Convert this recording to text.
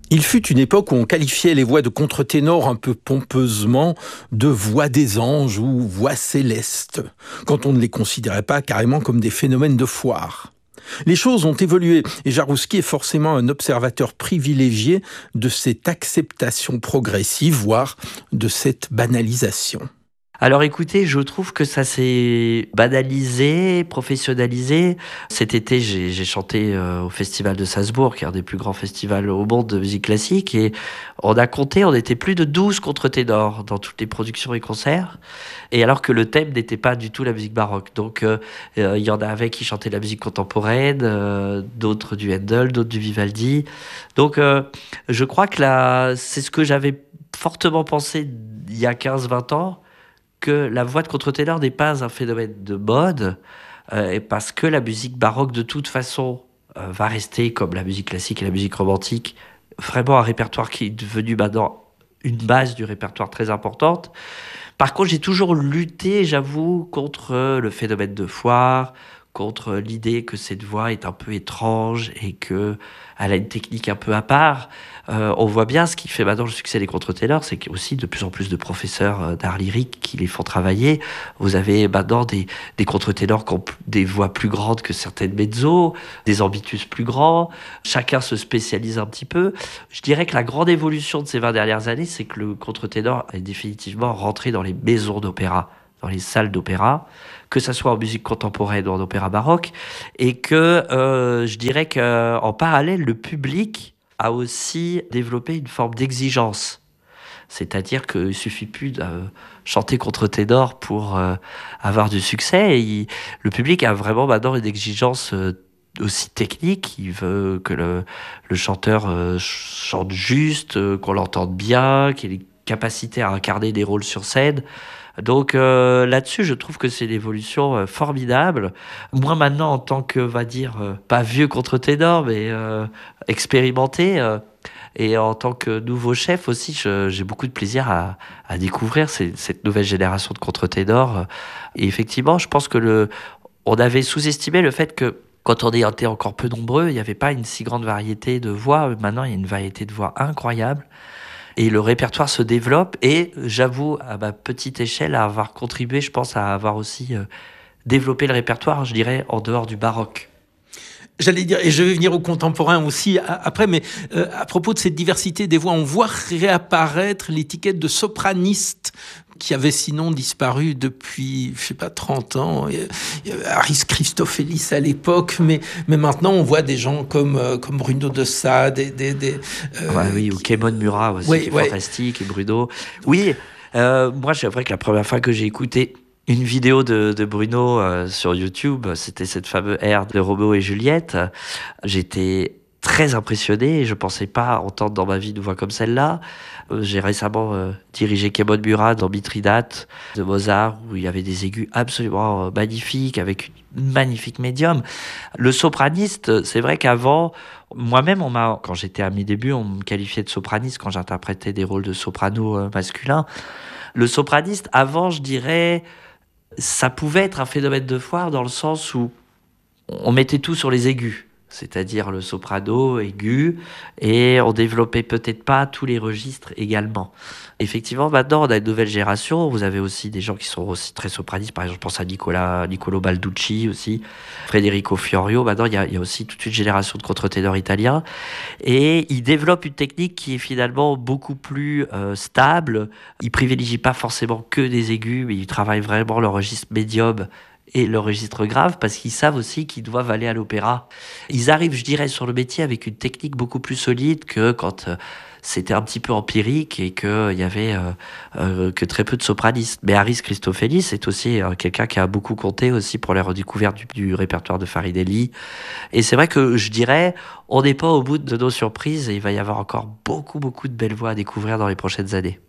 Il fut une époque où on qualifiait les voix de contre-ténor un peu pompeusement de voix des anges ou voix célestes, quand on ne les considérait pas carrément comme des phénomènes de foire. Les choses ont évolué et Jaroussky est forcément un observateur privilégié de cette acceptation progressive, voire de cette banalisation. Alors écoutez, je trouve que ça s'est banalisé, professionnalisé. Cet été, j'ai chanté au Festival de Salzbourg, qui est un des plus grands festivals au monde de musique classique, et on a compté, on était plus de 12 contre-ténors dans toutes les productions et concerts, et alors que le thème n'était pas du tout la musique baroque. Donc il y en avait qui chantaient de la musique contemporaine, d'autres du Handel, d'autres du Vivaldi. Donc je crois que c'est ce que j'avais fortement pensé il y a 15-20 ans, que la voix de contre-ténor n'est pas un phénomène de mode, et parce que la musique baroque, de toute façon, va rester, comme la musique classique et la musique romantique, vraiment un répertoire qui est devenu maintenant une base du répertoire très importante. Par contre, j'ai toujours lutté, j'avoue, contre le phénomène de foire, contre l'idée que cette voix est un peu étrange et qu'elle a une technique un peu à part. On voit bien ce qui fait maintenant le succès des contre-ténors, c'est qu'il y a aussi de plus en plus de professeurs d'art lyrique qui les font travailler. Vous avez maintenant des contre-ténors qui ont des voix plus grandes que certaines mezzos, des ambitus plus grands. Chacun se spécialise un petit peu. Je dirais que la grande évolution de ces 20 dernières années, c'est que le contre-ténor est définitivement rentré dans les maisons d'opéra, dans les salles d'opéra, que ça soit en musique contemporaine ou en opéra baroque, et que je dirais qu'en parallèle, le public a aussi développé une forme d'exigence. C'est-à-dire qu'il ne suffit plus de chanter contre-ténor pour avoir du succès. Le public a vraiment maintenant une exigence aussi technique. Il veut que le chanteur chante juste, qu'on l'entende bien, qu'il ait une capacité à incarner des rôles sur scène. Donc là-dessus, je trouve que c'est une évolution formidable. Moi maintenant, en tant que, va dire, pas vieux contre-ténor, mais expérimenté, et en tant que nouveau chef aussi, j'ai beaucoup de plaisir à découvrir cette nouvelle génération de contre-ténors. Et effectivement, je pense que on avait sous-estimé le fait que quand on était encore peu nombreux, il n'y avait pas une si grande variété de voix. Maintenant, il y a une variété de voix incroyable. Et le répertoire se développe, et j'avoue, à ma petite échelle, à avoir contribué, je pense, à avoir aussi développé le répertoire, je dirais, en dehors du baroque. J'allais dire, et je vais venir au contemporain aussi après, mais à propos de cette diversité des voix, on voit réapparaître l'étiquette de sopraniste qui avait sinon disparu depuis, 30 ans. Il y avait Harris Christophélis à l'époque, mais maintenant on voit des gens comme Bruno de Sade, Oui, ou Kémon Murat aussi, qui est fantastique, et Bruno. Oui, moi, c'est vrai que la première fois que j'ai écouté une vidéo de Bruno sur YouTube, c'était cette fameuse ère de Roméo et Juliette. J'étais très impressionné, et je pensais pas entendre dans ma vie une voix comme celle-là. J'ai récemment dirigé Kémon Murat dans Mithridate de Mozart, où il y avait des aigus absolument magnifiques, avec une magnifique médium. Le sopraniste, c'est vrai qu'avant, moi-même, quand j'étais à mes débuts, on me qualifiait de sopraniste quand j'interprétais des rôles de soprano masculins. Le sopraniste, avant, je dirais, ça pouvait être un phénomène de foire dans le sens où on mettait tout sur les aigus, c'est-à-dire le soprano aigu, et on développait peut-être pas tous les registres également. Effectivement, maintenant, on a une nouvelle génération. Vous avez aussi des gens qui sont aussi très sopranistes. Par exemple, je pense à Niccolo Balducci aussi, Federico Fiorio. Maintenant, il y a aussi toute une génération de contre-ténors italiens. Et ils développent une technique qui est finalement beaucoup plus stable. Ils privilégient pas forcément que des aigus, mais ils travaillent vraiment le registre médium et le registre grave, parce qu'ils savent aussi qu'ils doivent aller à l'opéra. Ils arrivent, je dirais, sur le métier avec une technique beaucoup plus solide que quand c'était un petit peu empirique et qu'il y avait que très peu de sopranistes. Mais Harris Christophélis est aussi quelqu'un qui a beaucoup compté aussi pour la redécouverte du répertoire de Farinelli. Et c'est vrai que je dirais, on n'est pas au bout de nos surprises, et il va y avoir encore beaucoup, beaucoup de belles voix à découvrir dans les prochaines années.